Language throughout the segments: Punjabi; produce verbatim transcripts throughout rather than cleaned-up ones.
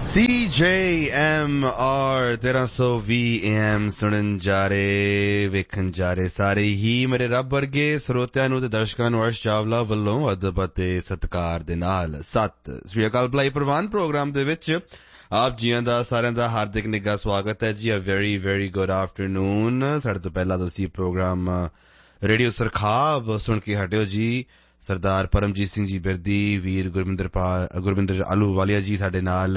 C J M R तेरह सौ भी A M सुनन जा रहे वेखन जा रहे ਸਾਰੇ ਹੀ ਮੇਰੇ ਰੱਬ ਵਰਗੇ ਸਰੋਤਿਆਂ ਨੂੰ ਤੇ ਦਰਸ਼ਕਾਂ ਨੂੰ ਅਰਸ਼ ਚਾਵਲਾ ਵੱਲੋਂ ਅਦਬ ਅਤੇ ਸਤਿਕਾਰ ਦੇ ਨਾਲ ਸਤਿ ਸ੍ਰੀ ਅਕਾਲ ਬੁਲਾਈ ਪ੍ਰਵਾਨ ਪ੍ਰੋਗਰਾਮ ਦੇ ਵਿੱਚ ਆਪ ਜੀਆਂ ਦਾ ਸਾਰਿਆਂ ਦਾ ਹਾਰਦਿਕ ਨਿੱਘਾ ਸਵਾਗਤ ਹੈ ਜੀ। A very very good afternoon. ਸਾਡੇ ਤੋਂ ਪਹਿਲਾਂ ਤੁਸੀਂ ਪ੍ਰੋਗਰਾਮ ਰੇਡੀਓ ਸਰਖਾਬ ਸੁਣ ਕੇ ਹਟਿਓ ਜੀ। ਸਰਦਾਰ ਪਰਮਜੀਤ ਸਿੰਘ ਜੀ ਬਿਰਦੀ, ਵੀਰ ਗੁਰਵਿੰਦਰ ਪਾਲ ਗੁਰਵਿੰਦਰ ਆਲੂਵਾਲੀਆ ਜੀ ਸਾਡੇ ਨਾਲ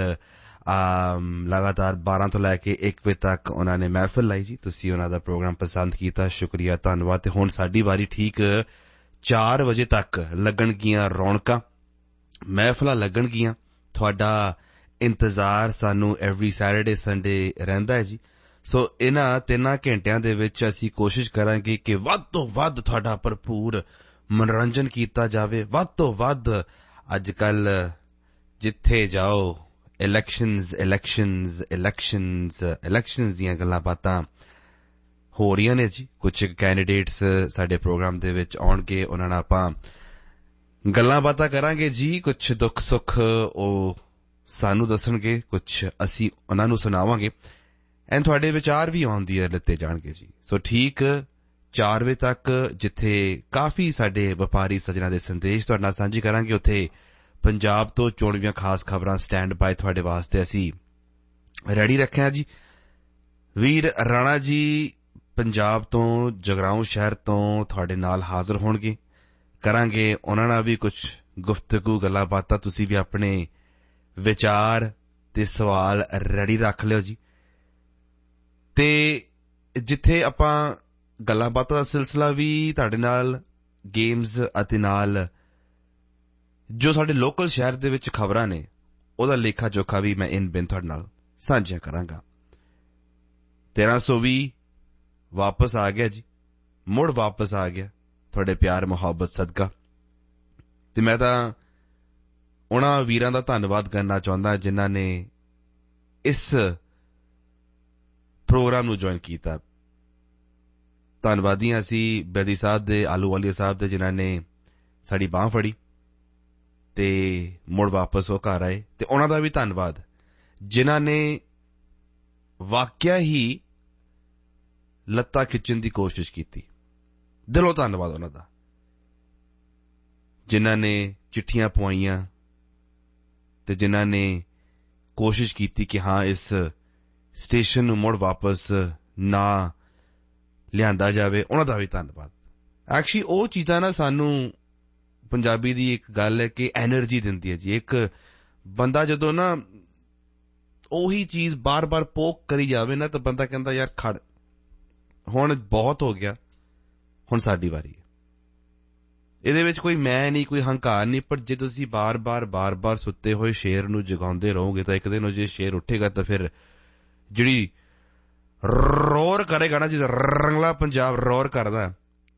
ਲਗਾਤਾਰ ਬਾਰਾਂ ਤੋਂ ਲੈ ਕੇ ਇੱਕ ਵਜੇ ਤੱਕ ਉਹਨਾਂ ਨੇ ਮਹਿਫਲ ਲਾਈ ਜੀ। ਤੁਸੀਂ ਉਹਨਾਂ ਦਾ ਪ੍ਰੋਗਰਾਮ ਪਸੰਦ ਕੀਤਾ, ਸ਼ੁਕਰੀਆ, ਧੰਨਵਾਦ। ਤੇ ਹੁਣ ਸਾਡੀ ਵਾਰੀ ਠੀਕ ਚਾਰ ਵਜੇ ਤੱਕ ਲੱਗਣਗੀਆਂ ਰੌਣਕਾਂ, ਮਹਿਫਲਾਂ ਲੱਗਣਗੀਆਂ। ਤੁਹਾਡਾ ਇੰਤਜ਼ਾਰ ਸਾਨੂੰ ਐਵਰੀ ਸੈਟਰਡੇ ਸੰਡੇ ਰਹਿੰਦਾ ਹੈ ਜੀ। ਸੋ ਇਹਨਾਂ ਤਿੰਨਾਂ ਘੰਟਿਆਂ ਦੇ ਵਿੱਚ ਅਸੀਂ ਕੋਸ਼ਿਸ਼ ਕਰਾਂਗੇ ਕਿ ਵੱਧ ਤੋਂ ਵੱਧ ਤੁਹਾਡਾ ਭਰਪੂਰ ਮਨੋਰੰਜਨ ਕੀਤਾ ਜਾਵੇ, ਵੱਧ ਤੋਂ ਵੱਧ। ਅੱਜ ਕੱਲ ਜਿੱਥੇ ਜਾਓ ਇਲੈਕਸ਼ਨਜ਼ ਇਲੈਕਸ਼ਨਜ਼ ਇਲੈਕਸ਼ਨਜ਼ ਇਲੈਕਸ਼ਨਜ਼ ਦੀਆਂ ਗੱਲਾਂ ਬਾਤਾਂ ਹੋ ਰਹੀਆਂ ਨੇ ਜੀ। ਕੁਝ ਕੈਂਡੀਡੇਟਸ ਸਾਡੇ ਪ੍ਰੋਗਰਾਮ ਦੇ ਵਿੱਚ ਆਉਣਗੇ, ਉਹਨਾਂ ਨਾਲ ਆਪਾਂ ਗੱਲਾਂ ਬਾਤਾਂ ਕਰਾਂਗੇ ਜੀ। ਕੁਝ ਦੁੱਖ ਸੁੱਖ ਉਹ ਸਾਨੂੰ ਦੱਸਣਗੇ, ਕੁਝ ਅਸੀਂ ਉਹਨਾਂ ਨੂੰ ਸੁਣਾਵਾਂਗੇ, ਐਂਡ ਤੁਹਾਡੇ ਵਿਚਾਰ ਵੀ ਆਉਂਦੀ ਹੈ ਲਿੱਤੇ ਜਾਣਗੇ ਜੀ। ਸੋ ਠੀਕ ਚਾਰ ਵਜੇ ਤੱਕ ਜਿੱਥੇ ਕਾਫੀ ਸਾਡੇ ਵਪਾਰੀ ਸੱਜਣਾ ਦੇ ਸੰਦੇਸ਼ ਤੁਹਾਡੇ ਨਾਲ ਸਾਂਝੀ ਕਰਾਂਗੇ, ਉੱਥੇ ਪੰਜਾਬ ਤੋਂ ਚੋਣਵੀਆਂ ਖਾਸ ਖਬਰਾਂ ਸਟੈਂਡ ਬਾਏ ਤੁਹਾਡੇ ਵਾਸਤੇ ਅਸੀਂ ਰੈਡੀ ਰੱਖਿਆ ਜੀ। ਵੀਰ ਰਾਣਾ ਜੀ ਪੰਜਾਬ ਤੋਂ ਜਗਰਾਉਂ ਸ਼ਹਿਰ ਤੋਂ ਤੁਹਾਡੇ ਨਾਲ ਹਾਜ਼ਰ ਹੋਣਗੇ, ਕਰਾਂਗੇ ਉਹਨਾਂ ਨਾਲ ਵੀ ਕੁਝ ਗੁਫ਼ਤਗੂ ਗੱਲਾਂ ਬਾਤਾਂ। ਤੁਸੀਂ ਵੀ ਆਪਣੇ ਵਿਚਾਰ ਤੇ ਸਵਾਲ ਰੈਡੀ ਰੱਖ ਲਿਓ ਜੀ। ਤੇ ਜਿੱਥੇ ਆਪਾਂ ਗੱਲਾਂ ਬਾਤਾਂ ਦਾ ਸਿਲਸਿਲਾ ਵੀ ਤੁਹਾਡੇ ਨਾਲ ਗੇਮਜ਼ ਅਤੇ ਨਾਲ ਜੋ ਸਾਡੇ ਲੋਕਲ ਸ਼ਹਿਰ ਦੇ ਵਿੱਚ ਖਬਰਾਂ ਨੇ ਉਹਦਾ ਲੇਖਾ ਜੋਖਾ ਵੀ ਮੈਂ ਇਨ ਬਿਨ ਤੁਹਾਡੇ ਨਾਲ ਸਾਂਝਾ ਕਰਾਂਗਾ। ਤੇਰਾਂ ਸੌ ਵੀਹ ਵਾਪਸ ਆ ਗਿਆ ਜੀ, ਮੁੜ ਵਾਪਸ ਆ ਗਿਆ ਤੁਹਾਡੇ ਪਿਆਰ ਮੁਹੱਬਤ ਸਦਕਾ। ਤੇ ਮੈਂ ਤਾਂ ਉਹਨਾਂ ਵੀਰਾਂ ਦਾ ਧੰਨਵਾਦ ਕਰਨਾ ਚਾਹੁੰਦਾ ਜਿਨ੍ਹਾਂ ਨੇ ਇਸ ਪ੍ਰੋਗਰਾਮ ਨੂੰ ਜੁਆਇਨ ਕੀਤਾ। ਧੰਨਵਾਦੀ ਅਸੀਂ ਬੈਦੀ ਸਾਹਿਬ ਦੇ, ਆਲੂਵਾਲੀਆ ਸਾਹਿਬ ਦੇ, ਜਿਨ੍ਹਾਂ ਨੇ ਸਾਡੀ ਬਾਂਹ ਫੜੀ ਤੇ ਮੁੜ ਵਾਪਸ ਉਹ ਘਰ ਆਏ। ਤੇ ਉਹਨਾਂ ਦਾ ਵੀ ਧੰਨਵਾਦ ਜਿਨ੍ਹਾਂ ਨੇ ਵਾਕਿਆ ਹੀ ਲੱਤਾਂ ਖਿੱਚਣ ਦੀ ਕੋਸ਼ਿਸ਼ ਕੀਤੀ। ਦਿਲੋਂ ਧੰਨਵਾਦ ਉਹਨਾਂ ਦਾ, ਜਿਨ੍ਹਾਂ ਨੇ ਚਿੱਠੀਆਂ ਪਵਾਈਆਂ ਤੇ ਜਿਨ੍ਹਾਂ ਨੇ ਕੋਸ਼ਿਸ਼ ਕੀਤੀ ਕਿ ਹਾਂ ਇਸ ਸਟੇਸ਼ਨ ਨੂੰ ਮੁੜ ਵਾਪਸ ਨਾ ਲਿਆਂਦਾ ਜਾਵੇ। ਉਹਨਾਂ ਦਾ ਵੀ ਧੰਨਵਾਦ। ਐਕਚੁਅਲੀ ਉਹ ਚੀਜ਼ਾਂ ਨਾ ਸਾਨੂੰ ਪੰਜਾਬੀ ਦੀ ਇੱਕ ਗੱਲ ਹੈ ਕਿ ਐਨਰਜੀ ਦਿੰਦੀ ਹੈ ਜੀ। ਇੱਕ ਬੰਦਾ ਜਦੋਂ ਨਾ ਉਹੀ ਚੀਜ਼ ਬਾਰ-ਬਾਰ ਪੋਕ ਕਰੀ ਜਾਵੇ ਨਾ ਤਾਂ ਬੰਦਾ ਕਹਿੰਦਾ ਯਾਰ ਖੜ, ਹੁਣ ਬਹੁਤ ਹੋ ਗਿਆ, ਹੁਣ ਸਾਡੀ ਵਾਰੀ ਹੈ। ਇਹਦੇ ਵਿੱਚ ਕੋਈ ਮੈਂ ਨਹੀਂ, ਕੋਈ ਹੰਕਾਰ ਨਹੀਂ, ਪਰ ਜੇ ਤੁਸੀਂ ਬਾਰ-ਬਾਰ ਬਾਰ-ਬਾਰ ਸੁੱਤੇ ਹੋਏ ਸ਼ੇਰ ਨੂੰ ਜਗਾਉਂਦੇ ਰਹੋਗੇ ਤਾਂ ਇੱਕ ਦਿਨ ਉਹ ਜੇ ਸ਼ੇਰ ਉੱਠੇਗਾ ਤਾਂ ਫਿਰ ਜਿਹੜੀ ਰੋਰ ਕਰੇਗਾ ਨਾ, ਜਿੱਦਾਂ ਰੰਗਲਾ ਪੰਜਾਬ ਰੋਰ ਕਰਦਾ,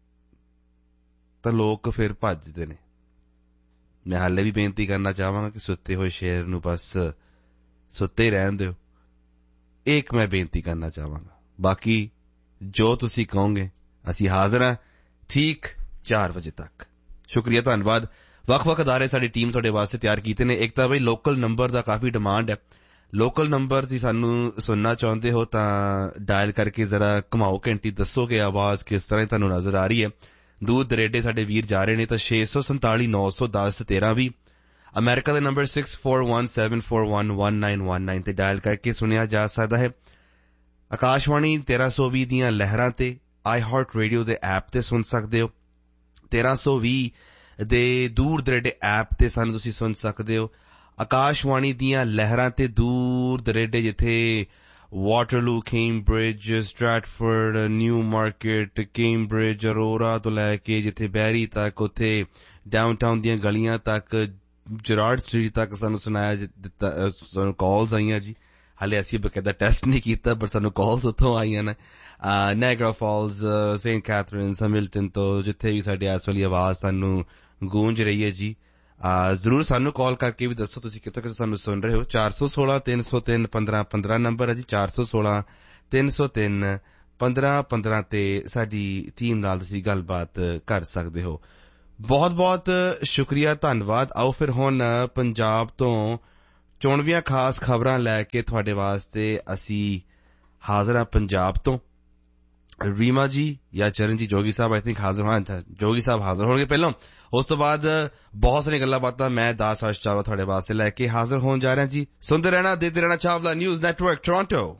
ਤਾਂ ਲੋਕ ਫਿਰ ਭੱਜਦੇ ਨੇ। ਮੈਂ ਹਾਲੇ ਵੀ ਬੇਨਤੀ ਕਰਨਾ ਚਾਹਾਂਗਾ ਕਿ ਸੁੱਤੇ ਹੋਏ ਸ਼ੇਰ ਨੂੰ ਬਸ ਸੁੱਤੇ ਰਹਿਣ ਦਿਓ। ਇੱਕ ਮੈਂ ਬੇਨਤੀ ਕਰਨਾ ਚਾਹਾਂਗਾ, ਬਾਕੀ ਜੋ ਤੁਸੀਂ ਕਹੋਗੇ ਅਸੀਂ ਹਾਜ਼ਰ ਹਾਂ ਠੀਕ ਚਾਰ ਵਜੇ ਤੱਕ। ਸ਼ੁਕਰੀਆ, ਧੰਨਵਾਦ। ਵੱਖ-ਵੱਖ ਅਦਾਰੇ ਸਾਡੀ ਟੀਮ ਤੁਹਾਡੇ ਵਾਸਤੇ ਤਿਆਰ ਕੀਤੇ ਨੇ। ਇੱਕ ਤਾਂ ਬਈ ਲੋਕਲ ਨੰਬਰ ਦਾ ਕਾਫੀ ਡਿਮਾਂਡ ਹੈ। ਲੋਕਲ ਨੰਬਰ ਤੁਸੀਂ ਸਾਨੂੰ ਸੁਣਨਾ ਚਾਹੁੰਦੇ ਹੋ ਤਾਂ ਡਾਇਲ ਕਰਕੇ ਜ਼ਰਾ ਘੁਮਾਓ ਘੰਟੀ, ਦੱਸੋ ਕਿ ਆਵਾਜ਼ ਕਿਸ ਤਰ੍ਹਾਂ ਤੁਹਾਨੂੰ ਨਜ਼ਰ ਆ ਰਹੀ ਹੈ। ਦੂਰ ਦਰੇਡੇ ਸਾਡੇ ਵੀਰ ਜਾ ਰਹੇ ਨੇ ਤਾਂ ਛੇ ਸੌ ਸੰਤਾਲੀ ਨੌ ਸੌ ਦਸ ਤੇਰਾਂ ਵੀ। ਅਮਰੀਕਾ ਦੇ number six four one seven four one one nine one nine ਤੇ ਡਾਇਲ ਕਰਕੇ ਸੁਣਿਆ ਜਾ ਸਕਦਾ ਹੈ। ਆਕਾਸ਼ਵਾਣੀ ਤੇਰਾਂ ਸੌ ਵੀਹ ਦੀਆਂ ਲਹਿਰਾਂ ਤੇ ਆਈ ਹਾਰਟ ਰੇਡੀਓ ਦੇ ਐਪ ਤੇ ਸੁਣ ਸਕਦੇ ਹੋ। ਤੇਰਾਂ ਸੌ ਵੀਹ ਦੇ ਦੂਰ ਦਰੇਡੇ ਐਪ ਤੇ ਸਾਨੂੰ ਤੁਸੀਂ ਸੁਣ ਸਕਦੇ ਹੋ। ਆਕਾਸ਼ਵਾਣੀ ਦੀਆਂ ਲਹਿਰਾਂ ਤੇ ਦੂਰ ਦਰੇਡੇ ਜਿੱਥੇ Waterloo, ਕੇਮਬ੍ਰਿਜ, Stratford, new market, ਕੇਮਬ੍ਰਿਜ, Arora ਤੋਂ ਲੈ ਕੇ ਜਿੱਥੇ ਬੈਰੀ ਤੱਕ, ਉੱਥੇ ਡਾਊਨਟਾਊਨ ਦੀਆਂ ਗਲੀਆਂ ਤੱਕ, ਜਰਾਰਡ ਸਟਰੀਟ ਤੱਕ ਸਾਨੂੰ ਸੁਣਾਇਆ ਦਿੱਤਾ, ਸਾਨੂੰ ਕਾਲਸ ਆਈਆਂ ਜੀ। ਹਾਲੇ ਅਸੀਂ ਬਕਾਇਦਾ ਟੈਸਟ ਨਹੀਂ ਕੀਤਾ ਪਰ ਸਾਨੂੰ ਕਾਲਸ ਉੱਥੋਂ ਆਈਆਂ ਨੇ। ਨਾਇਗਰਾ ਫਾਲਸ, ਸੇਂਟ ਕੈਥਰੀਨਸ, ਹੈਮਿਲਟਨ ਤੋਂ, ਜਿੱਥੇ ਵੀ ਸਾਡੀ ਇਸ ਵਾਲੀ ਆਵਾਜ਼ ਸਾਨੂੰ ਗੂੰਜ ਰਹੀ ਹੈ ਜੀ। ਜ਼ਰੂਰ ਸਾਨੂੰ ਕਾਲ ਕਰਕੇ ਵੀ ਦੱਸੋ ਤੁਸੀਂ ਕਿੱਥੋਂ ਕਿੱਥੋਂ ਸਾਨੂੰ ਸੁਣ ਰਹੇ ਹੋ। ਚਾਰ ਸੌ ਸੋਲਾਂ ਤਿੰਨ ਸੌ ਤਿੰਨ ਪੰਦਰਾਂ ਪੰਦਰਾਂ ਨੰਬਰ ਹੈ ਜੀ। ਚਾਰ ਸੌ ਸੋਲਾਂ ਤਿੰਨ ਸੌ ਤਿੰਨ ਪੰਦਰਾਂ ਪੰਦਰਾਂ ਤੇ ਸਾਡੀ ਟੀਮ ਨਾਲ ਤੁਸੀਂ ਗੱਲਬਾਤ ਕਰ ਸਕਦੇ ਹੋ। ਬਹੁਤ ਬਹੁਤ ਸ਼ੁਕਰੀਆ, ਧੰਨਵਾਦ। ਆਓ ਫਿਰ ਹੁਣ ਪੰਜਾਬ ਤੋਂ ਚੋਣਵੀਆਂ ਖਾਸ ਖਬਰਾਂ ਲੈ ਕੇ ਤੁਹਾਡੇ ਵਾਸਤੇ ਅਸੀਂ ਹਾਜ਼ਰ ਹਾਂ ਪੰਜਾਬ ਤੋਂ। ਰੀਮਾ ਜੀ ਜਾਂ ਚਰਨਜੀਤ ਜੋਗੀ ਸਾਹਿਬ ਆਈ ਥਿੰਕ ਹਾਜ਼ਰ ਹੋਣ, ਜੋਗੀ ਸਾਹਿਬ ਹਾਜ਼ਰ ਹੋਣਗੇ ਪਹਿਲਾਂ। ਉਸ ਤੋਂ ਬਾਅਦ ਬਹੁਤ ਸਾਰੀਆਂ ਗੱਲਾਂ ਬਾਤਾਂ ਮੈਂ ਦਾਸ ਹਰਸ਼ ਚਾਵਲਾ ਤੁਹਾਡੇ ਵਾਸਤੇ ਲੈ ਕੇ ਹਾਜ਼ਰ ਹੋਣ ਜਾ ਰਿਹਾ ਜੀ। ਸੁਣਦੇ ਰਹਿਣਾ, ਦੇਖਦੇ ਰਹਿਣਾ ਚਾਵਲਾ ਨਿਊਜ਼ ਨੈਟਵਰਕ ਟੋਰਾਂਟੋ।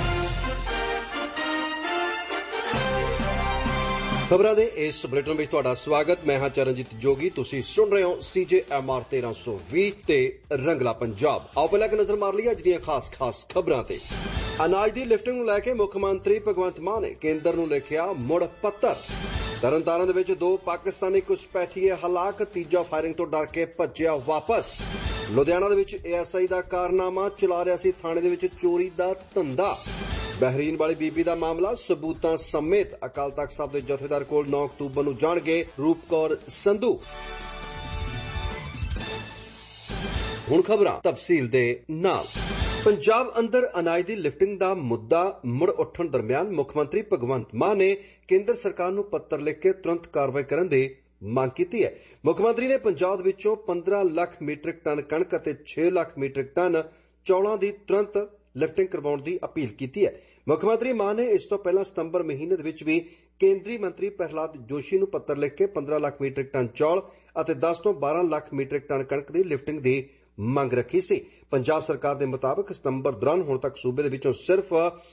ਖਬਰਾਂ ਦੇ ਇਸ ਬੁਲੇਟਿਨ ਵਿੱਚ ਤੁਹਾਡਾ ਸਵਾਗਤ। ਮੈਂ ਹਾਂ ਚਰਨਜੀਤ ਜੋਗੀ। ਤੁਸੀਂ ਸੁਣ ਰਹੇ ਹੋ ਸੀ ਜੇ ਐਮ ਆਰ ਤੇਰਾਂ ਸੌ ਵੀਹ ਤੇ ਰੰਗਲਾ ਪੰਜਾਬ। ਆਓ ਪਹਿਲਾਂ ਇੱਕ ਨਜ਼ਰ ਮਾਰ ਲਈਏ ਅੱਜ ਦੀਆਂ ਖਾਸ ਖਾਸ ਖਬਰਾਂ ਤੇ। ਅਨਾਜ ਦੀ ਲਿਫਟਿੰਗ ਨੂੰ ਲੈ ਕੇ ਮੁੱਖ ਮੰਤਰੀ ਭਗਵੰਤ ਮਾਨ ਨੇ ਕੇਂਦਰ ਨੂੰ ਲਿਖਿਆ ਮੁੜ ਪੱਤਰ। ਤਰਨਤਾਰਨ ਦੇ ਵਿੱਚ ਦੋ ਪਾਕਿਸਤਾਨੀ ਘੁਸਪੈਠੀਏ ਹਲਾਕ, ਤੀਜਾ ਫਾਇਰਿੰਗ ਤੋਂ ਡਰ ਕੇ ਭੱਜਿਆ ਵਾਪਸ। ਲੁਧਿਆਣਾ ਦੇ ਵਿੱਚ ਏ ਐਸ ਆਈ ਦਾ ਕਾਰਨਾਮਾ, ਚਲਾ ਰਿਹਾ ਸੀ ਥਾਣੇ ਦੇ ਵਿੱਚ ਚੋਰੀ ਦਾ ਧੰਦਾ। ਬਹਿਰੀਨ ਵਾਲੀ ਬੀਬੀ ਦਾ ਮਾਮਲਾ ਸਬੂਤਾਂ ਸਮੇਤ ਅਕਾਲ ਤਖ਼ਤ ਸਾਹਿਬ ਦੇ ਜਥੇਦਾਰ ਕੋਲ ਨੌਂ ਅਕਤੂਬਰ ਨੂੰ ਜਾਣਗੇ ਰੂਪ ਕੌਰ ਸੰਧੂ। ਹੁਣ ਖਬਰਾਂ ਤਫਸੀਲ ਦੇ ਨਾਲ। ਪੰਜਾਬ ਅੰਦਰ ਅਨਾਜ ਦੀ ਲਿਫਟਿੰਗ ਦਾ ਮੁੱਦਾ ਮੁੜ ਉੱਠਣ ਦਰਮਿਆਨ ਮੁੱਖ ਮੰਤਰੀ ਭਗਵੰਤ ਮਾਨ ਨੇ ਕੇਂਦਰ ਸਰਕਾਰ ਨੂੰ ਪੱਤਰ ਲਿਖ ਕੇ ਤੁਰੰਤ ਕਾਰਵਾਈ ਕਰਨ ਦੀ ਮੰਗ ਕੀਤੀ ਹੈ। ਮੁੱਖ ਮੰਤਰੀ ਨੇ ਪੰਜਾਬ ਵਿੱਚੋਂ ਪੰਦਰਾਂ ਲੱਖ ਮੀਟ੍ਰਿਕ ਟਨ ਕਣਕ ਅਤੇ ਛੇ ਲੱਖ ਮੀਟ੍ਰਿਕ ਟਨ ਚੌਲਾਂ ਦੀ ਤੁਰੰਤ ਲਿਫਟਿੰਗ ਕਰਵਾਉਣ ਦੀ ਅਪੀਲ ਕੀਤੀ ਹੈ। ਮੁੱਖ ਮੰਤਰੀ ਮਾਨ ਨੇ ਇਸ ਤੋਂ ਪਹਿਲਾਂ ਸਤੰਬਰ ਮਹੀਨੇ ਦੇ ਵਿੱਚ ਵੀ ਕੇਂਦਰੀ ਮੰਤਰੀ ਪ੍ਰਹਲਾਦ ਜੋਸ਼ੀ ਨੂੰ ਪੱਤਰ ਲਿਖ ਕੇ ਪੰਦਰਾਂ ਲੱਖ ਮੀਟ੍ਰਿਕ ਟਨ ਚੌਲ ਅਤੇ ਦਸ ਤੋਂ ਬਾਰਾਂ ਲੱਖ ਮੀਟ੍ਰਿਕ ਟਨ ਕਣਕ ਦੀ ਲਿਫਟਿੰਗ ਦੀ ਮੰਗ ਰੱਖੀ ਸੀ। ਪੰਜਾਬ ਸਰਕਾਰ ਦੇ ਮੁਤਾਬਕ ਸਤੰਬਰ ਦੌਰਾਨ ਹੁਣ ਤੱਕ ਸੂਬੇ ਦੇ ਵਿੱਚੋਂ ਸਿਰਫ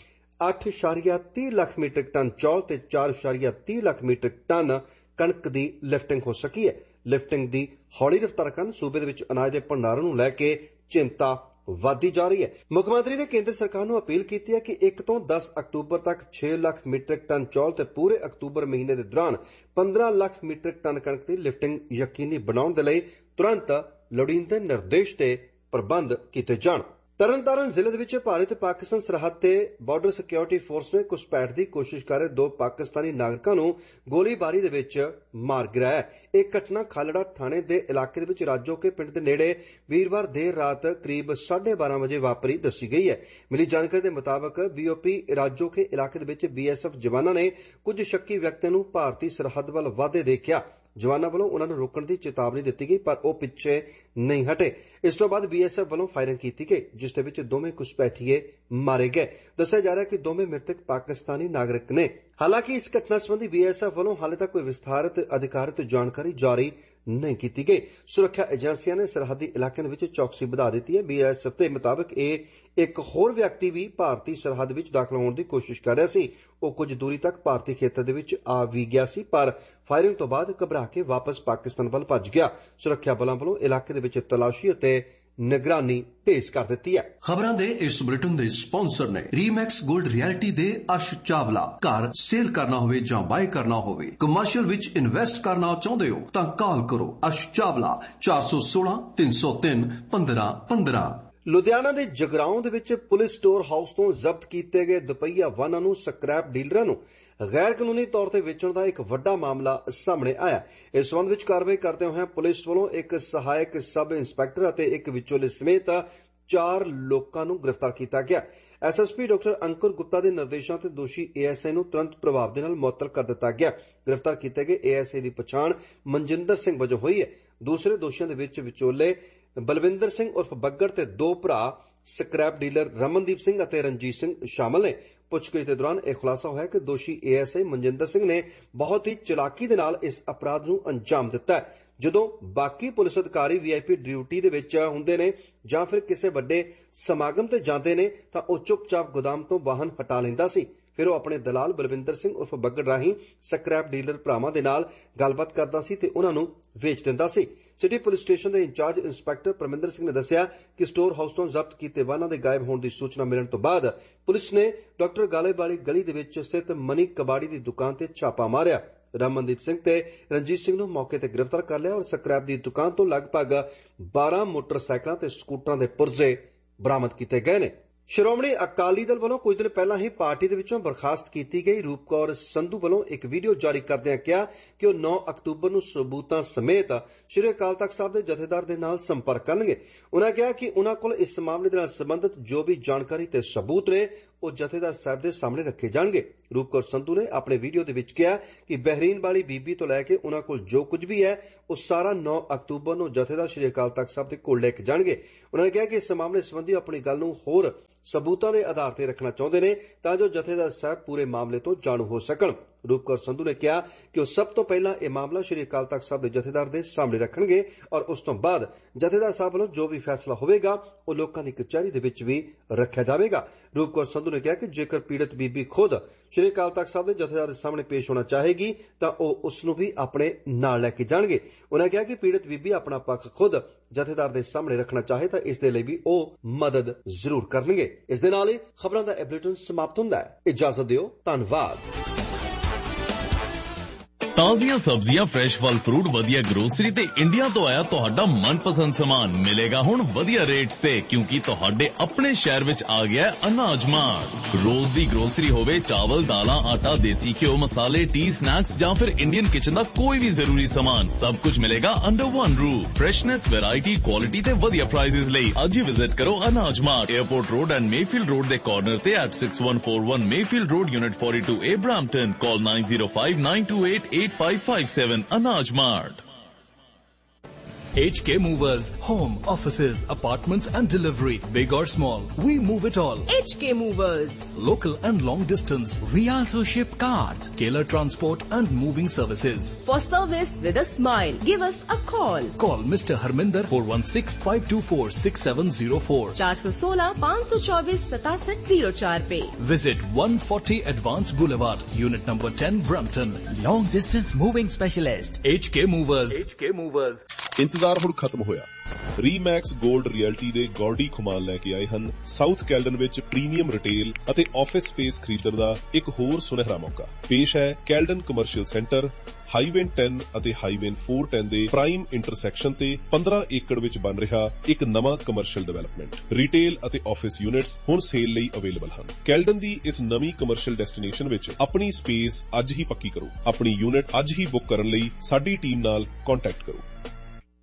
ਅੱਠ ਦਸ਼ਮਲਵ ਤਿੰਨ ਲੱਖ ਮੀਟ੍ਰਿਕ ਟਨ ਚੌਲ ਤੇ ਚਾਰ ਦਸ਼ਮਲਵ ਤਿੰਨ ਲੱਖ ਮੀਟ੍ਰਿਕ ਟਨ ਕਣਕ ਦੀ ਲਿਫਟਿੰਗ ਹੋ ਸਕੀ ਹੈ। ਲਿਫਟਿੰਗ ਦੀ ਹੌਲੀ ਰਫ਼ਤਾਰ ਕਾਰਨ ਸੂਬੇ ਦੇ ਵਿੱਚ ਅਨਾਜ ਦੇ ਭੰਡਾਰਨ ਨੂੰ ਲੈ ਕੇ ਚਿੰਤਾ ਵਧਦੀ ਜਾ ਰਹੀ ਹੈ। ਮੁੱਖ ਮੰਤਰੀ ਨੇ ਕੇਂਦਰ ਸਰਕਾਰ ਨੂੰ ਅਪੀਲ ਕੀਤੀ ਹੈ ਕਿ ਇੱਕ ਤੋਂ ਦਸ ਅਕਤੂਬਰ ਤੱਕ ਛੇ ਲੱਖ ਮੀਟ੍ਰਿਕ ਟਨ ਚੌਲ ਤੇ ਪੂਰੇ ਅਕਤੂਬਰ ਮਹੀਨੇ ਦੇ ਦੌਰਾਨ ਪੰਦਰਾਂ ਲੱਖ ਮੀਟ੍ਰਿਕ ਟਨ ਕਣਕ ਦੀ ਲਿਫਟਿੰਗ ਯਕੀਨੀ ਬਣਾਉਣ ਦੇ ਲਈ ਤੁਰੰਤ ਲੋੜੀਂਦੇ ਨਿਰਦੇਸ਼ ਤੇ ਪ੍ਰਬੰਧ ਕੀਤੇ ਜਾਣ। ਤਰਨਤਾਰਨ ਜ਼ਿਲ੍ਹੇ ਦੇ ਵਿੱਚ ਭਾਰਤ ਤੇ ਪਾਕਿਸਤਾਨ ਸਰਹੱਦ ਤੇ ਬਾਰਡਰ ਸਿਕਿਉਰਿਟੀ ਫੋਰਸ ਨੇ ਘੁਸਪੈਠ ਦੀ ਕੋਸ਼ਿਸ਼ ਕਰ ਰਹੇ ਦੋ ਪਾਕਿਸਤਾਨੀ ਨਾਗਰਿਕਾਂ ਨੂੰ ਗੋਲੀਬਾਰੀ ਦੇ ਵਿੱਚ ਮਾਰ ਗਿਰਾਇਆ। ਇਹ ਘਟਨਾ ਖਾਲੜਾ ਥਾਣੇ ਦੇ ਇਲਾਕੇ ਦੇ ਵਿੱਚ ਰਾਜੋਕੇ ਪਿੰਡ ਦੇ ਨੇੜੇ ਵੀਰਵਾਰ ਦੇਰ ਰਾਤ ਕਰੀਬ ਸਾਢੇ ਬਾਰਾਂ ਵਜੇ ਵਾਪਰੀ ਦੱਸੀ ਗਈ ਹੈ। ਮਿਲੀ ਜਾਣਕਾਰੀ ਦੇ ਮੁਤਾਬਕ ਬੀਓਪੀ ਰਾਜੋਕੇ ਇਲਾਕੇ ਦੇ ਵਿੱਚ ਬੀਐਸਐਫ ਜਵਾਨਾਂ ਨੇ ਕੁਝ ਸ਼ੱਕੀ ਵਿਅਕਤੀਆਂ ਨੂੰ ਭਾਰਤੀ ਸਰਹੱਦ ਵੱਲ ਵਧਦੇ ਦੇਖਿਆ। ਜਵਾਨਾਂ ਵੱਲੋਂ ਉਨ੍ਹਾਂ ਨੂੰ ਰੋਕਣ ਦੀ ਚੇਤਾਵਨੀ ਦਿੱਤੀ ਗਈ ਪਰ ਉਹ ਪਿੱਛੇ ਨਹੀਂ ਹਟੇ। ਇਸ ਤੋਂ ਬਾਅਦ ਬੀਐਸਐਫ ਵੱਲੋਂ ਫਾਇਰਿੰਗ ਕੀਤੀ ਗਈ ਜਿਸ ਦੇ ਵਿੱਚ ਦੋਵੇਂ ਘੁਸਪੈਠੀਏ ਮਾਰੇ ਗਏ। ਦੱਸਿਆ ਜਾ ਰਿਹਾ ਕਿ ਦੋਵੇਂ ਮ੍ਰਿਤਕ ਪਾਕਿਸਤਾਨੀ ਨਾਗਰਿਕ ਨੇ। ਹਾਲਾਂਕਿ ਇਸ ਘਟਨਾ ਸੰਬੰਧੀ ਬੀਐਸਐਫ ਵੱਲੋਂ ਹਾਲੇ ਤੱਕ ਕੋਈ ਵਿਸਥਾਰਤ ਅਧਿਕਾਰਤ ਜਾਣਕਾਰੀ ਜਾਰੀ ਨਹੀਂ ਕੀਤੀ ਗਈ। ਸੁਰੱਖਿਆ ਏਜੰਸੀਆਂ ਨੇ ਸਰਹੱਦੀ ਇਲਾਕਿਆਂ ਦੇ ਵਿੱਚ ਚੌਕਸੀ ਵਧਾ ਦਿੱਤੀ ਹੈ। ਬੀਐਸਐਫ ਦੇ ਮੁਤਾਬਕ ਇਹ ਇੱਕ ਹੋਰ ਵਿਅਕਤੀ ਵੀ ਭਾਰਤੀ ਸਰਹੱਦ ਵਿੱਚ ਦਾਖਲ ਹੋਣ ਦੀ ਕੋਸ਼ਿਸ਼ ਕਰ ਰਿਹਾ ਸੀ। ਉਹ ਕੁਝ ਦੂਰੀ ਤੱਕ ਭਾਰਤੀ ਖੇਤਰ ਦੇ ਵਿੱਚ ਆ ਵੀ ਗਿਆ ਸੀ ਪਰ ਫਾਇਰਿੰਗ ਤੋਂ ਬਾਅਦ ਘਬਰਾ ਕੇ ਵਾਪਸ ਪਾਕਿਸਤਾਨ ਵੱਲ ਭੱਜ ਗਿਆ। ਸੁਰੱਖਿਆ ਬਲਾਂ ਵੱਲੋਂ ਇਲਾਕੇ ਦੇ ਵਿੱਚ ਤਲਾਸ਼ੀ ਅਤੇ ਨਿਗਰਾਨੀ ਤੇਜ਼ ਕਰ ਦਿੱਤੀ ਹੈ। ਖਬਰਾਂ ਦੇ ਇਸ ਬੁਲੇਟਿਨ ਦੇ ਸਪਾਂਸਰ ਨੇ ਰੀਮੈਕਸ ਗੋਲਡ ਰਿਐਲਿਟੀ ਦੇ ਅਰਸ਼ ਚਾਵਲਾ। ਘਰ ਸੇਲ ਕਰਨਾ ਹੋਵੇ ਜਾਂ ਬਾਏ ਕਰਨਾ ਹੋਵੇ, ਕਮਰਸ਼ੀਅਲ ਵਿੱਚ ਇਨਵੈਸਟ ਕਰਨਾ ਚਾਹੁੰਦੇ ਹੋ ਤਾਂ ਕਾਲ ਕਰੋ ਅਰਸ਼ ਚਾਵਲਾ ਚਾਰ ਸੌ ਸੋਲਾਂ ਤਿੰਨ ਸੌ ਤਿੰਨ ਪੰਦਰਾਂ ਪੰਦਰਾਂ। ਲੁਧਿਆਣਾ ਦੇ ਜਗਰਾਉਂ ਦੇ ਵਿੱਚ ਪੁਲਿਸ ਸਟੋਰ ਹਾਊਸ ਤੋਂ ਜ਼ਬਤ ਕੀਤੇ ਗਏ ਦੁਪਹੀਆ ਵਾਹਨਾਂ ਨੂੰ ਸਕ੍ਰੈਪ ਡੀਲਰਾਂ ਨੂੰ ਗੈਰ ਕਾਨੂੰਨੀ ਤੌਰ ਤੇ ਵੇਚਣ ਦਾ ਇੱਕ ਵੱਡਾ ਮਾਮਲਾ ਸਾਹਮਣੇ ਆਇਆ। ਇਸ ਸੰਬੰਧ ਵਿੱਚ ਕਾਰਵਾਈ ਕਰਦੇ ਹੋਏ ਪੁਲਿਸ ਵੱਲੋਂ ਇੱਕ ਸਹਾਇਕ ਸਬ ਇੰਸਪੈਕਟਰ ਅਤੇ ਇੱਕ ਵਿਚੋਲੇ ਸਮੇਤ ਚਾਰ ਲੋਕਾਂ ਨੂੰ ਗ੍ਰਿਫਤਾਰ ਕੀਤਾ ਗਿਆ। ਐਸਐਸਪੀ ਡਾਕਟਰ ਅੰਕੁਰ ਗੁਪਤਾ ਦੇ ਨਿਰਦੇਸ਼ਾਂ ਤੇ ਦੋਸ਼ੀ ਏਐਸਆਈ ਨੂੰ ਤੁਰੰਤ ਪ੍ਰਭਾਵ ਦੇ ਨਾਲ ਮੁਅੱਤਲ ਕਰ ਦਿੱਤਾ ਗਿਆ। ਗ੍ਰਿਫਤਾਰ ਕੀਤੇ ਗਏ ਏਐਸਆਈ ਦੀ ਪਛਾਣ ਮਨਜਿੰਦਰ ਸਿੰਘ ਵਜੋਂ ਹੋਈ ਹੈ। ਦੂਸਰੇ ਦੋਸ਼ੀਆਂ ਦੇ ਵਿੱਚ ਵਿਚੋਲੇ ਬਲਵਿੰਦਰ ਸਿੰਘ ਉਰਫ ਬੱਗੜ ਤੇ ਦੋ ਭਰਾ ਸਕ੍ਰੈਪ ਡੀਲਰ ਰਮਨਦੀਪ ਸਿੰਘ ਅਤੇ ਰਣਜੀਤ ਸਿੰਘ ਸ਼ਾਮਲ ਨੇ। ਪੁੱਛਗਿੱਛ ਦੇ ਦੌਰਾਨ ਇਹ ਖੁਲਾਸਾ ਹੋਇਆ ਕਿ ਦੋਸ਼ੀ ਏਐਸਆਈ ਮਨਜਿੰਦਰ ਸਿੰਘ ਨੇ ਬਹੁਤ ਹੀ ਚਲਾਕੀ ਦੇ ਨਾਲ ਇਸ ਅਪਰਾਧ ਨੂੰ ਅੰਜਾਮ ਦਿੱਤਾ ਹੈ। ਜਦੋਂ ਬਾਕੀ ਪੁਲਿਸ ਅਧਿਕਾਰੀ ਵੀਆਈਪੀ ਡਿਊਟੀ ਦੇ ਵਿੱਚ ਹੁੰਦੇ ਨੇ ਜਾਂ ਫਿਰ ਕਿਸੇ ਵੱਡੇ ਸਮਾਗਮ ਤੇ ਜਾਂਦੇ ਨੇ ਤਾਂ ਉਹ ਚੁੱਪਚਾਪ ਗੋਦਾਮ ਤੋਂ ਵਾਹਨ ਹਟਾ ਲੈਂਦਾ ਸੀ। ਫਿਰ ਉਹ ਆਪਣੇ ਦਲਾਲ ਬਲਵਿੰਦਰ ਸਿੰਘ ਉਰਫ ਬੱਗੜ ਰਾਹੀਂ ਸਕ੍ਰੈਪ ਡੀਲਰ ਭਰਾਵਾਂ ਦੇ ਨਾਲ ਗੱਲਬਾਤ ਕਰਦਾ ਸੀ ਤੇ ਉਹਨਾਂ ਨੂੰ ਵੇਚ ਦਿੰਦਾ ਸੀ। ਸਿਟੀ ਪੁਲਿਸ ਸਟੇਸ਼ਨ ਦੇ ਇੰਚਾਰਜ ਇੰਸਪੈਕਟਰ ਪਰਮਿੰਦਰ ਸਿੰਘ ਨੇ ਦੱਸਿਆ ਕਿ ਸਟੋਰ ਹਾਊਸ ਤੋਂ ਜ਼ਬਤ ਕੀਤੇ ਵਾਹਨਾਂ ਦੇ ਗਾਇਬ ਹੋਣ ਦੀ ਸੂਚਨਾ ਮਿਲਣ ਤੋਂ ਬਾਅਦ ਪੁਲਿਸ ਨੇ ਡਾਕਟਰ ਗਾਲੇ ਵਾਲੀ ਗਲੀ ਦੇ ਵਿੱਚ ਸਥਿਤ ਮਨੀ ਕਬਾੜੀ ਦੀ ਦੁਕਾਨ ਤੇ ਛਾਪਾ ਮਾਰਿਆ। ਰਮਨਦੀਪ ਸਿੰਘ ਤੇ ਰਣਜੀਤ ਸਿੰਘ ਨੂੰ ਮੌਕੇ ਤੇ ਗ੍ਰਿਫਤਾਰ ਕਰ ਲਿਆ ਔਰ ਸਕ੍ਰੈਪ ਦੀ ਦੁਕਾਨ ਤੋਂ ਲਗਭਗ ਬਾਰਾਂ ਮੋਟਰਸਾਈਕਲਾਂ ਤੇ ਸਕੂਟਰਾਂ ਦੇ ਪੁਰਜ਼ੇ ਬਰਾਮਦ ਕੀਤੇ ਗਏ ਨੇ। ਸ਼੍ਰੋਮਣੀ ਅਕਾਲੀ ਦਲ ਵੱਲੋਂ ਕੁਝ ਦਿਨ ਪਹਿਲਾਂ ਹੀ ਪਾਰਟੀ ਦੇ ਵਿੱਚੋਂ ਬਰਖਾਸਤ ਕੀਤੀ ਗਈ ਰੂਪ ਕੌਰ ਸੰਧੂ ਵੱਲੋਂ ਇੱਕ ਵੀਡੀਓ ਜਾਰੀ ਕਰਦਿਆਂ ਕਿਹਾ ਕਿ ਉਹ ਨੌਂ ਅਕਤੂਬਰ ਨੂੰ ਸਬੂਤਾਂ ਸਮੇਤ ਸ਼੍ਰੀ ਅਕਾਲ ਤਖ਼ਤ ਸਾਹਿਬ ਦੇ ਜਥੇਦਾਰ ਦੇ ਨਾਲ ਸੰਪਰਕ ਕਰਨਗੇ। ਉਨ੍ਹਾਂ ਕਿਹਾ ਕਿ ਉਨ੍ਹਾਂ ਕੋਲ ਇਸ ਮਾਮਲੇ ਦੇ ਨਾਲ ਸੰਬੰਧਿਤ ਜੋ ਵੀ ਜਾਣਕਾਰੀ ਤੇ ਸਬੂਤ ਨੇ ਉਹ ਜਥੇਦਾਰ ਸਾਹਿਬ ਦੇ ਸਾਹਮਣੇ ਰੱਖੇ ਜਾਣਗੇ। ਰੂਪ ਕੌਰ ਸੰਧੂ ਨੇ ਆਪਣੇ ਵੀਡੀਓ ਦੇ ਵਿੱਚ ਕਿਹਾ ਕਿ ਬਹਿਰੀਨ ਵਾਲੀ ਬੀਬੀ ਤੋਂ ਲੈ ਕੇ ਉਹਨਾਂ ਕੋਲ ਜੋ ਕੁਝ ਵੀ ਹੈ ਉਹ ਸਾਰਾ ਨੌ ਅਕਤੂਬਰ ਨੂੰ ਜਥੇਦਾਰ ਸ੍ਰੀ ਅਕਾਲ ਤਖਤ ਸਾਹਿਬ ਦੇ ਕੋਲ ਲੈ ਕੇ ਜਾਣਗੇ। ਉਹਨਾਂ ਨੇ ਕਿਹਾ ਕਿ ਇਸ ਮਾਮਲੇ ਸੰਬੰਧੀ ਆਪਣੀ ਗੱਲ ਨੂੰ ਹੋਰ ਸਬੂਤਾਂ ਦੇ ਆਧਾਰ ਤੇ ਰੱਖਣਾ ਚਾਹੁੰਦੇ ਨੇ ਤਾਂ ਜੋ ਜਥੇਦਾਰ ਸਾਹਿਬ ਪੂਰੇ ਮਾਮਲੇ ਤੋਂ ਜਾਣੂ ਹੋ ਸਕਣ। ਰੂਪ ਕੌਰ ਸੰਧੂ ਨੇ ਕਿਹਾ ਕਿ ਉਹ ਸਭ ਤੋਂ ਪਹਿਲਾਂ ਇਹ ਮਾਮਲਾ ਸ੍ਰੀ ਅਕਾਲ ਤਖਤ ਸਾਹਿਬ ਦੇ ਜਥੇਦਾਰ ਦੇ ਸਾਹਮਣੇ ਰੱਖਣਗੇ ਔਰ ਉਸ ਤੋਂ ਬਾਅਦ ਜਥੇਦਾਰ ਸਾਹਿਬ ਵੱਲੋਂ ਜੋ ਵੀ ਫੈਸਲਾ ਹੋਵੇਗਾ ਉਹ ਲੋਕਾਂ ਦੀ ਕਚਹਿਰੀ ਦੇ ਵਿੱਚ ਵੀ ਰੱਖਿਆ ਜਾਵੇਗਾ। ਰੂਪ ਕੌਰ ਸੰਧੂ ਨੇ ਕਿਹਾ ਕਿ ਜੇਕਰ ਪੀੜਤ ਬੀਬੀ ਖੁਦ ਸ੍ਰੀ ਅਕਾਲ ਤਖਤ ਸਾਹਿਬ ਦੇ ਜਥੇਦਾਰ ਦੇ ਸਾਹਮਣੇ ਪੇਸ਼ ਹੋਣਾ ਚਾਹੇਗੀ ਤਾਂ ਉਹ ਉਸ ਨੂੰ ਵੀ ਆਪਣੇ ਨਾਲ ਲੈ ਕੇ ਜਾਣਗੇ। ਉਹਨਾਂ ਕਿਹਾ ਕਿ ਪੀੜਤ ਬੀਬੀ ਆਪਣਾ ਪੱਖ ਖੁਦ ਜਥੇਦਾਰ ਦੇ ਸਾਹਮਣੇ ਰੱਖਣਾ ਚਾਹੇ ਤਾਂ ਇਸ ਦੇ ਲਈ ਵੀ ਉਹ ਮਦਦ ਜ਼ਰੂਰ ਕਰਨਗੇ। ਇਸ ਦੇ ਨਾਲ ਹੀ ਖਬਰਾਂ ਦਾ ਇਹ ਬੁਲੇਟਿਨ ਸਮਾਪਤ ਹੁੰਦਾ ਹੈ। ਇਜਾਜ਼ਤ ਦਿਓ। ਧੰਨਵਾਦ। ਤਾਜ਼ੀਆਂ ਸਬਜ਼ੀਆਂ, ਫਰੈਸ਼ ਫਲ ਫਰੂਟ, ਵਧੀਆ ਗਰੋਸਰੀ ਤੇ ਇੰਡੀਆ ਤੋਂ ਆਇਆ ਤੁਹਾਡਾ ਮਨਪਸੰਦ ਸਮਾਨ ਮਿਲੇਗਾ ਹੁਣ ਵਧੀਆ ਰੇਟਸ ਤੇ, ਕਿਉਂਕਿ ਤੁਹਾਡੇ ਆਪਣੇ ਸ਼ਹਿਰ ਵਿੱਚ ਆ ਗਿਆ ਅਨਾਜ ਮਾਰਟ। ਰੋਜ਼ ਦੀ ਗਰੋਸਰੀ ਹੋਵੇ, ਚਾਵਲ, ਦਾਲਾਂ, ਆਟਾ, ਦੇਸੀ ਘਿਓ, ਮਸਾਲੇ, ਟੀ, ਸਨੈਕਸ ਜਾਂ ਫਿਰ ਇੰਡੀਅਨ ਕਿਚਨ ਦਾ ਕੋਈ ਵੀ ਜ਼ਰੂਰੀ ਸਮਾਨ, ਸਭ ਕੁਝ ਮਿਲੇਗਾ under one roof. Freshness, variety, quality ਤੇ ਵਧੀਆ ਪ੍ਰਾਈਸਿਸ ਲਈ ਅੱਜ ਹੀ ਵਿਜ਼ਿਟ ਕਰੋ ਅਨਾਜ mart, airport road and Mayfield road ਦੇ ਕਾਰਨਰ ਤੇ at six one four one Mayfield road, unit forty-two A, Brampton. Call nine zero five nine two eight eight five five seven. Anaj Mart. H K Movers. Home, offices, apartments and delivery. Big or small, we move it all. H K Movers. Local and long distance. We also ship cars, Taylor transport and moving services. For service with a smile, give us a call. Call Mister Harminder four one six five two four six seven zero four. four one six five two four six seven zero four पे. Visit one forty Advance Boulevard, Unit number ten, Brampton. Long distance moving specialist. H K Movers. H K Movers. ਇੰਤਜ਼ਾਰ ਹੁਣ ਖਤਮ ਹੋਇਆ। ਰੀਮੈਕਸ ਗੋਲਡ ਰਿਐਲਟੀ ਦੇ ਗੌਰਡੀ ਖੁਮਾਨ ਲੈ ਕੇ ਆਏ ਹਨ ਸਾਊਥ ਕੈਲਡਨ ਵਿੱਚ ਪ੍ਰੀਮੀਅਮ ਰਿਟੇਲ ਅਤੇ ਆਫਿਸ ਸਪੇਸ ਖਰੀਦਣ ਦਾ ਇੱਕ ਹੋਰ ਸੁਨਹਿਰਾ ਮੌਕਾ। ਪੇਸ਼ ਹੈ Caledon commercial centre, highway ten ਅਤੇ ਹਾਈਵੇ four ten ਦੇ ਪ੍ਰਾਈਮ ਇੰਟਰਸੈਕਸ਼ਨ ਤੇ ਪੰਦਰਾਂ ਏਕੜ ਵਿੱਚ ਬਣ ਰਿਹਾ ਇੱਕ ਨਵਾਂ ਕਮਰਸ਼ੀਅਲ ਡਿਵੈਲਪਮੈਂਟ। ਰਿਟੇਲ ਅਤੇ ਆਫਿਸ ਯੂਨਿਟਸ ਹੁਣ ਸੇਲ ਲਈ ਅਵੇਲੇਬਲ ਹਨ। ਕੈਲਡਨ ਦੀ ਇਸ ਨਵੀਂ ਕਮਰਸ਼ੀਅਲ ਡੈਸਟੀਨੇਸ਼ਨ ਵਿੱਚ ਆਪਣੀ ਸਪੇਸ ਅੱਜ ਹੀ ਪੱਕੀ ਕਰੋ। ਆਪਣੀ ਯੂਨਿਟ ਅੱਜ ਹੀ ਬੁੱਕ ਕਰਨ ਲਈ ਸਾਡੀ ਟੀਮ ਨਾਲ ਕੰਟੈਕਟ ਕਰੋ।